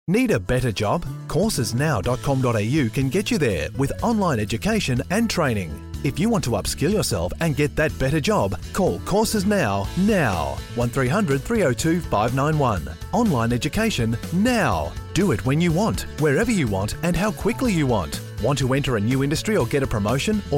Need a better job? Coursesnow.com.au can get you there with online education and training. If you want to upskill yourself and get that better job, call Courses Now. 1300 302 591. Online education now. Do it when you want, wherever you want, and how quickly you want. Want to enter a new industry or get a promotion?